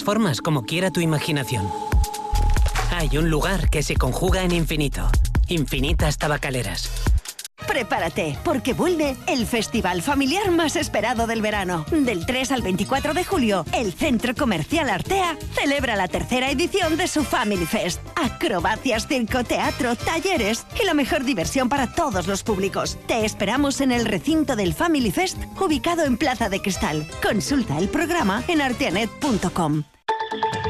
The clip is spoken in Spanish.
formas como quiera tu imaginación. Hay un lugar que se conjuga en infinito. Infinitas tabacaleras. Prepárate, porque vuelve el festival familiar más esperado del verano. Del 3 al 24 de julio, el Centro Comercial Artea celebra la tercera edición de su Family Fest. Acrobacias, circo, teatro, talleres y la mejor diversión para todos los públicos. Te esperamos en el recinto del Family Fest, ubicado en Plaza de Cristal. Consulta el programa en arteanet.com.